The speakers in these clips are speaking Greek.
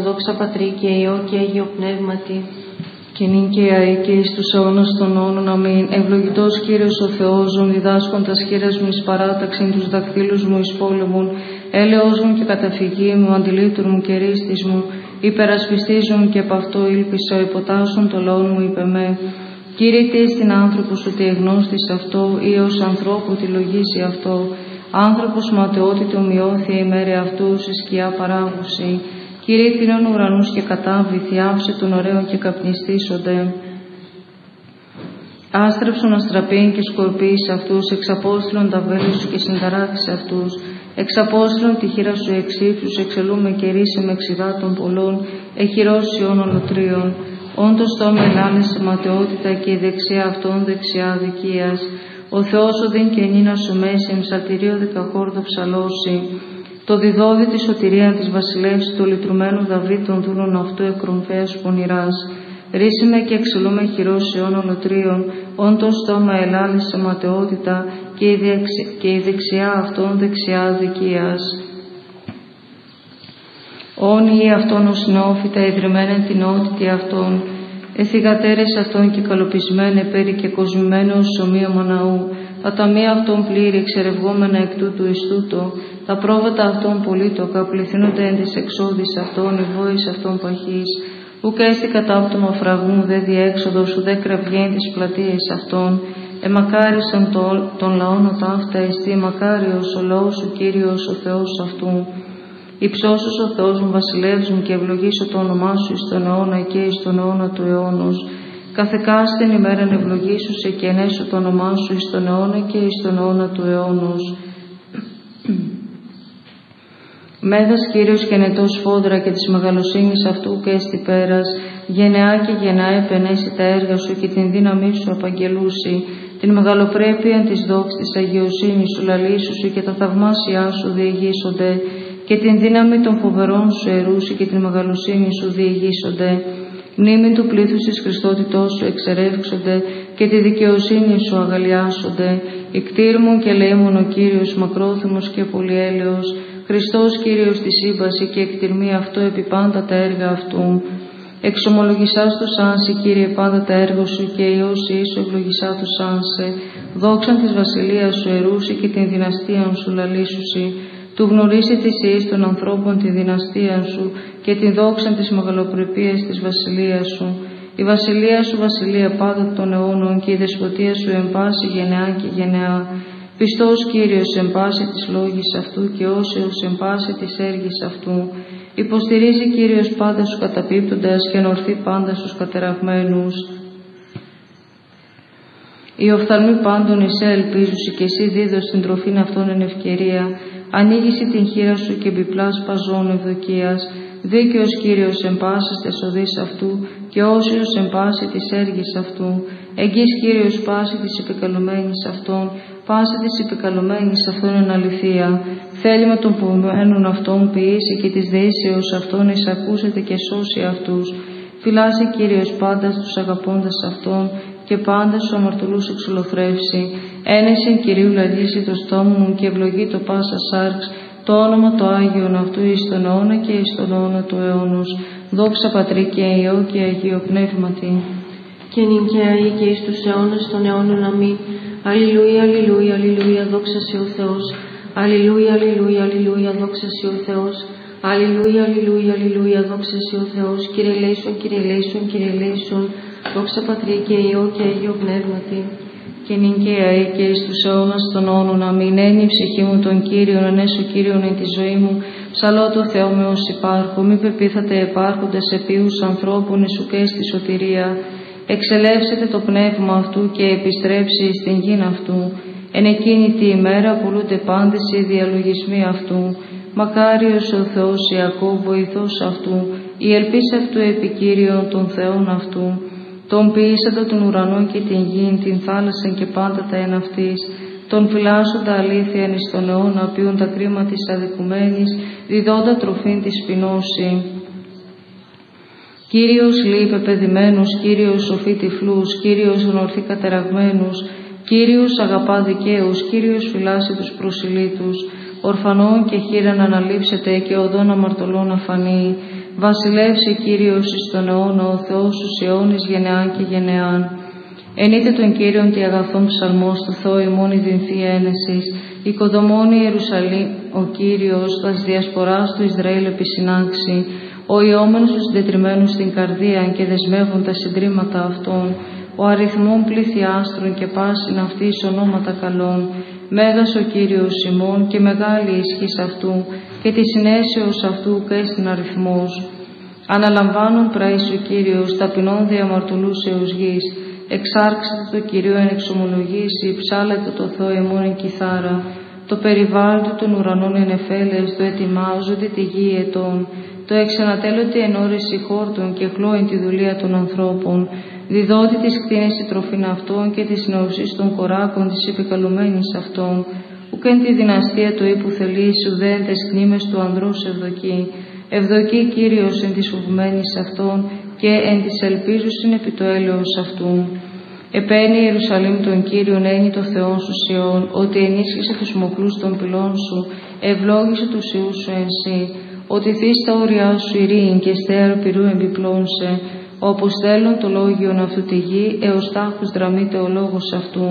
Δόξα Πατρί και Υιό και Αγίο Πνεύματι. Και νυν και αεί και εις τους αιώνας των αιώνων. Αμήν. Ευλογητός Κύριος ο Θεός, ζων διδάσκοντας χείρας μου εις παράταξην τους δακτύλους μου εις πόλεμον, έλεος μου και καταφυγή μου, αντιλήτουρ μου και ρίστης μου, υπερασπιστίζουν και επ' αυτό ήλπισα, υποτάσσουν το λαόν μου είπε με. Κύριε, τι εστιν άνθρωπος ότι εγνώστης αυτό, ή ως ανθρώπου τη λογίζει αυτό. Άνθρωπος ματαιότητο ομοιώθη ημέρε αυτούς, η σκιά παράγουση. Κύριε, τίνων ουρανούς και κατάβηθη, άφησε των ωραίων και καπνιστήσονται. Άστρεψον αστραπήν και σκορπίεις αυτούς, εξαπόστηλον τα βέλη σου και συνταράξεις αυτούς. Εξαπόστηλον τη χείρα σου εξύψους, εξελούμε και ρίσε με εξιδάτων πολλών, εχειρώσει όνων λωτρίων. Όντως τόμαι ελάλησε ματαιότητα και η δεξιά αυτών δεξιά αδικίας. Ο Θεός οδύν και νύνα σου μέση, ψαλτηρίο δεκακόρδο ψαλώσει. Το διδόδι τη σωτηρία της βασιλεύς, το λυτρουμένου Δαβίδ των δούλων αυτού εκρομφέας πονηράς. Ρίσιμε και εξελούμε χειρός αιώνων λωτρίων, όντως στόμα ελάλησε ματαιότητα και η δεξιά αυτών δεξιά αδικίας. Όνοι ή αυτών ως νεόφυτα ιδρυμένε την νεότητη αυτών, εθιγατέρες αυτών και καλοπισμένε πέρι και κοσμημένε ως ομοίωμα ναού, τα ταμεία αυτών πλήρη εξερευγόμενα εκ τούτου εις τούτο, τα πρόβατα αυτών πολίτοκα πληθύνονται εν της εξόδης αυτών, οι βόης αυτών παχής, ουκ έστι κατάπτωμα φραγμού δε διέξοδος, ουδέ κραυγέν τις πλατείες αυτών, εμακάρισαν των λαών ο ταύτα εστί, μακάριος ο λαός σου Κύριος ο Θεός αυτού. Υψώσος ο Θεός μου, βασιλεύς μου, και ευλογήσω το όνομά σου εις τον αιώνα και εις τον αιώνα του αιώνος. Καθεκάστην ημέραν ευλογήσω σε και ενέσω το όνομά σου εις τον αιώνα και εις τον αιώνα του αιώνος. Μέγας Κύριος και νετός φόντρα και της μεγαλοσύνης αυτού και έστι πέρας, γενεά και γενεά επενέσει τα έργα σου και την δύναμή σου απαγγελούσει, την μεγαλοπρέπεια της δόξης της αγιοσύνης σου λαλήσουσι και τα θαυμάσια σου διηγήσονται, και την δύναμη των φοβερών σου ερούσι και την μεγαλοσύνη σου διηγήσονται. Μνήμη του πλήθους της Χριστότητός σου εξερεύξονται και τη δικαιοσύνη σου αγαλιάσονται. Ικτήρμον και λέημον ο Κύριος μακρόθυμος και πολυέλεος, Χριστός Κύριος τη σύμπαση και εκτιρμή αυτό επί πάντα τα έργα αυτού. Εξομολογησάς το σάνσε, Κύριε, πάντα τα έργα σου και Υιός Ιησού ευλογησά το σάνσε. Δόξαν της βασιλείας σου ερούσι και την δυναστείαν σου λαλήσουσι. Του γνωρίσει της ιής των ανθρώπων τη δυναστεία σου και την δόξαν της μεγαλοπρεπίας της βασιλείας σου. Η βασιλεία σου βασιλεία πάντα των αιώνων και η δεσποτεία σου εν πάση γενεά και γενεά. Πιστός Κύριος εν πάση της λόγης αυτού και όσεως εν πάση της έργης αυτού. Υποστηρίζει Κύριος πάντα σου καταπίπτοντας και ενορθεί πάντα στους κατεραγμένους. Οι οφθαλμοί πάντων εσέ ελπίζουσι και εσύ δίδως την τροφήν αυτών εν ευκαιρία. Ανοίγηση την χείρα σου και επιπλάς παζών ευδοκίας. Δίκαιος Κύριος εν πάσης τες οδείς αυτού και όσιος εν πάση της έργης αυτού. Εγγύς Κύριος πάση της επικαλωμένης αυτών, πάση της επικαλωμένης αυτών εν αληθεία. Θέλημα των ποιημένων αυτών ποιήσει και της δεήσεως αυτών εισακούσεται και σώσει αυτούς. Φυλάσσει Κύριος πάντα στους αγαπώντας αυτών και πάντα σου αμαρτωλούς εξολοθρεύσει. Ένεση Κυρίου λαλήσει το στόμα μου και ευλογεί το πάσα σάρξ, το όνομα το Άγιον αυτού εις τον αιώνα και εις τον αιώνα του αιώνος. Δόξα Πατρί και Υιό και Αγίο Πνεύματι. Και νυν και αεί και εις τους αιώνας των αιώνων. Αμήν. Αλληλούια, αλληλούια, αλληλούια, δόξα σε ο Θεός. Αλληλούια, αλληλούια, αλληλούια, δόξα σε ο Θεός. Αλληλούια, αλληλούια, αλληλούια, δόξα σε ο Θεός. Κύριε ελέησον, Κύριε ελέησον, Κύριε ελέησον. Δόξα Πατρί και Υιό και Αγίο Πνεύματι. Και νυν και αεί και εις τους αιώνας των αιώνων. Αμήν. Ένι η ψυχή μου τον Κύριον, ενέσω Κύριον εν τη ζωή μου. Ψαλώ το Θεό με ως υπάρχω. Μη πεπίθατε επάρχοντες επίους ανθρώπων εις ουκ έστι σωτηρία. Εξελεύσετε το πνεύμα αυτού και επιστρέψει στην γην αυτού. Εν εκείνη τη ημέρα πουλούνται πάντες οι διαλογισμοί αυτού. Μακάριος ο Θεός Ιακώβ, βοηθός αυτού, η ελπίς αυτού επικύριον των Θεών αυτού. Τον ποιήσαντα τον ουρανό και την γην, την θάλασσαν και πάντα τα εν αυτής. Τον φυλάσσοντα αλήθεια εις τον αιώνα, ποιούν τα κρίμα της αδικουμένης, διδόντα τροφήν της πεινώση. Κύριος λύει πεπαιδημένους, Κύριος σοφεί τυφλούς, Κύριος γνωρθεί κατεραγμένους, Κύριος αγαπά δικαίους, Κύριος φυλάσσει τους προσιλήτους. Ορφανών και χείραν αναλείψετε και οδόν αμαρτωλών αφανεί. Βασιλεύσε Κύριος εις τον αιώνα, ο Θεός τους αιώνες γενεάν και γενεάν. Ενείτε τον Κύριον τη αγαθόν ψαλμός του Θεού ημών η δινθή ένεσης, οικοδομώνει Ιερουσαλήμ ο Κύριος, τας διασποράς του Ισραήλ επισυνάξει, ο ιόμενος τους συντετριμμένους στην καρδία και δεσμεύουν τα συντρίμματα αυτών, ο αριθμών πληθιάστρων και πάσιν αυτής ονόματα καλών, μέγας ο Κύριος ημών και μεγάλη ισχύς αυτού και τη συνέσεως αυτού καίστην αριθμός. Αναλαμβάνουν πράης ο Κύριος ταπεινών διαμαρτωλούσεως γης, εξάρξετε το Κυρίο εν εξομολογήσει, ψάλετε το Θεό ημών εν κιθάρα, το περιβάλλον του των ουρανών εν εφέλες, το ετοιμάζονται τη γη ετών, το εξανατέλλονται εν όρεση χόρτων και χλώην τη δουλεία των ανθρώπων, διδότη της κτίνης η τροφήν αυτών και της νεωσής των κοράκων της επικαλουμένης αυτών, ουκ εν τη δυναστεία του ύπου θελής, ουδέν τες κνήμες του ανδρός ευδοκεί. Ευδοκεί Κύριος εν της φοβμένης αυτών και εν της ελπίζουσιν επί το έλεος αυτού. Επαίνει Ιερουσαλήμ τον Κύριον ένι το Θεόν σου Σιών, ότι ενίσχυσε τους μοχλούς των πυλών σου, ευλόγησε τους ιούς σου εν σύ, ότι θείς τα όρια σου ειρήνη και στέαρ πυρού εμπιπλώνσε, όπως θέλουν το λόγιον αυτού τη γη, έως τάχους δραμείται ο λόγος αυτού.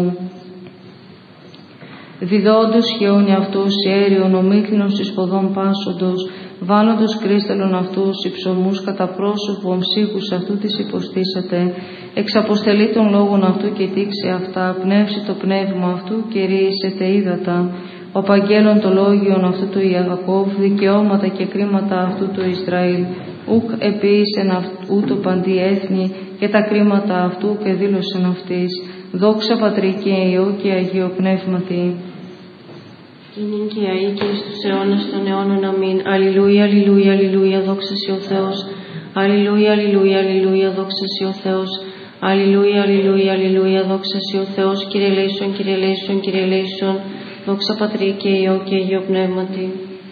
Διδόντος χιόνι αυτός αέριον ομίχλινος εις ποδών πάσοντος, βάλλοντος κρίσταλον αυτούς υψωμούς κατά πρόσωπο ψύχους αυτού της υποστήσατε, εξαποστελεί των λόγων αυτού και τήξει αυτά, πνεύσει το πνεύμα αυτού και ρίησετε ύδατα. Ο παγγέλων το λόγιον αυτού του Ιακώβ, δικαιώματα και κρίματα αυτού του Ισραήλ, ουκ επίησεν ούτω παντί έθνη και τα κρίματα αυτού και δήλωσεν αυτής. Δόξα Πατρί και Υιό και Αγίο Πνεύματι. Κείνην και αεί και εις τους αιώνας των αιώνων αμήν. Αλληλούια, αλληλούια, αλληλούια, δόξα σοι ο Θεός. Αλληλούια, αλληλούια, αλληλούια, δόξα σοι ο Θεός. Αλληλούια, αλληλούια, αλληλούια, δόξα σοι ο Θεός. Κύριε ελέησον, Κύριε ελέησον, Κύριε ελέησον. Δόξα Πατρί και Υιό και Αγίο Πνεύματι.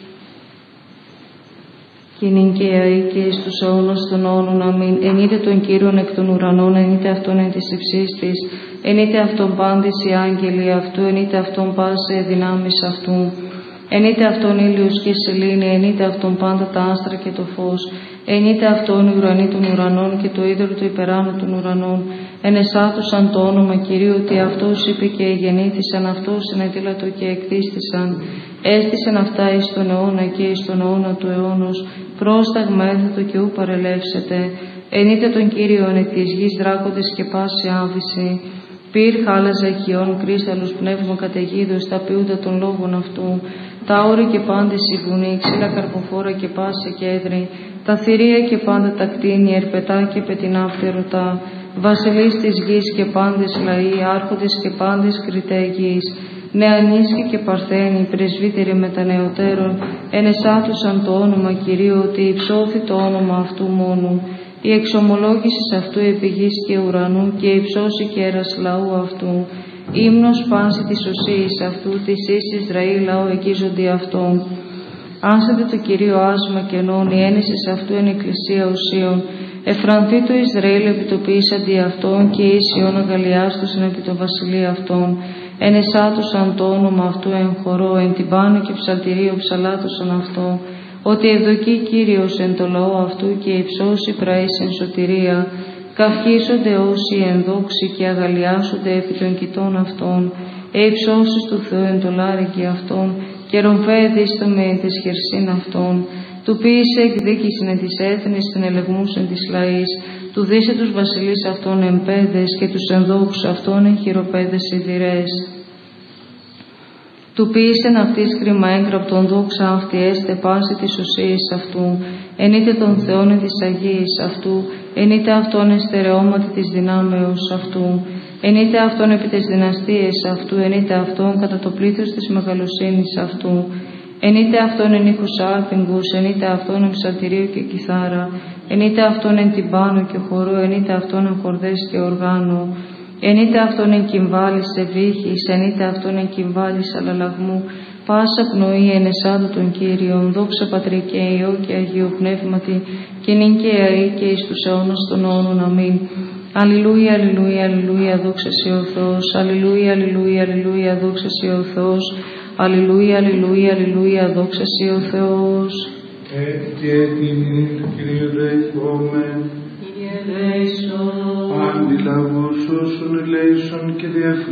Κείνην και αεί και εις τους αιώνας των αιώνων αμήν. Ενείτε τον Κύριον εκ των ουρανών, ενείτε αυτόν εν της υψής της. Ενείτε αυτόν πάντες οι άγγελοι αυτού, ενείτε αυτόν πάσε δυνάμεις αυτού. Ενείτε αυτόν ήλιος και σελήνη, ενείτε αυτόν πάντα τα άστρα και το φως. Ενείτε αυτόν οι ουρανοί των ουρανών και το είδωλο του υπεράνω των ουρανών. Ενεσάτουσαν το όνομα Κυρίου, ότι αυτός είπε και γεννήθησαν, αυτός ενετήλατο και εκτίστησαν. Έστησαν αυτά εις τον αιώνα και εις τον αιώνα του αιώνος, πρόσταγμα έθετο και ου παρελεύσετε. Ενείτε τον Κύριον εκ της γης δράκοντες και πάση άβηση. Πυρ χάλαζα χιών, κρίσταλους πνεύμα καταιγίδος, τα ποιούντα των λόγων αυτού. Τα όρη και πάντες οι βουνοί, ξύλα καρποφόρα και πάση κέδρη. Τα θηρία και πάντα τα κτίνη, ερπετά και πετεινά φτερωτά. Βασιλείς της γης και πάντες λαοί, άρχοντες και πάντες κριτέ γης. Νεανίσκοι και παρθένοι, πρεσβύτεροι μετανεωτέρων, ενεσάτουσαν το όνομα Κυρίου, ότι υψώθη το όνομα αυτού μόνου. Η εξομολόγηση αυτού επί γης και ουρανού και υψώσει κέρας λαού αυτού. Ύμνος πάση της οσίης αυτού, της εις Ισραήλ λαό εκείζοντι αυτόν. Άσατε το Κυρίο άσμα κενών, η ένεσης αυτού εν εκκλησία οσίων. Εφρανθεί το Ισραήλ επιτοπίσαντι αυτόν και ίσιον αγαλιάστουσαν επί το βασιλείο αυτόν. Ενεσάτουσαν το όνομα αυτού εν χορό, εν τυμπάνο και ψαλτηρίο ψαλάτουσαν αυτό. Ότι ευδοκεί Κύριος εν το λαό αυτού και υψώσει πραείς εν σωτηρία. Καυχήσονται όσοι εν δόξη και αγαλιάσονται επί των κοιτών αυτών. Υψώσεις του Θεού εν το λάρικι αυτών και ρομφέδιστο με εν της χερσίν αυτών. Του ποίησε εκδίκησιν εν της έθνης την ελεγμούς εν της λαής. Του δίσε τους βασιλείς αυτών εν πέδες και τους ενδόχους αυτών εν χειροπέδες σιδηρές. Του ποίησεν αυτής κρίμα έγγραπτον δόξα αυτή έστε πάση της οσίης αυτού. Ενείτε τον Θεόν εν της Αγίης αυτού. Ενείτε αυτόν εν στερεώματι της δυνάμεως αυτού. Ενείτε αυτόν επί τις δυναστείες αυτού. Ενείτε αυτόν κατά το πλήθος της μεγαλοσύνης αυτού. Ενείτε αυτόν εν ήχους άρπιγγους. Ενείτε αυτόν εν ψαλτηρίου και κιθάρα. Ενείτε αυτόν εν τυμπάνου και χορού. Ενείτε αυτόν εν χορδές και οργάνου. Ενείτε αυτόν εν κυμβάλης σε βύχης, ενείτε αυτόν εν κυμβάλης αλλαλαγμού, πάσα πνοή ενεσάντου των Κύριων, δόξα Πατρί και Υιό και Αγίου Πνεύματι, και νυν και αεί και εις τους αιώνας των αιώνων αμήν. Αλληλούια, αλληλούια, αλληλούια, δόξα σοι ο Θεός, αλληλούια, αλληλούια, αλληλούια, δόξα σοι ο Θεός, αλληλούια, αλληλούια, αλληλούια, δόξα σοι ο Θεός. και την του Κυρίου δέχομεν. Κύριε ελέησον. Αντιλαβούς όσων ελέησον και